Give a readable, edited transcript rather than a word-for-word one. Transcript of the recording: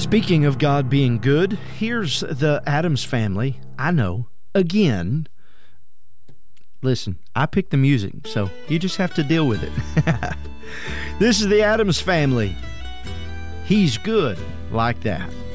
Speaking of God being good, here's the Addams Family. I know, again. Listen, I picked the music, so you just have to deal with it. This is the Addams Family. He's good like that.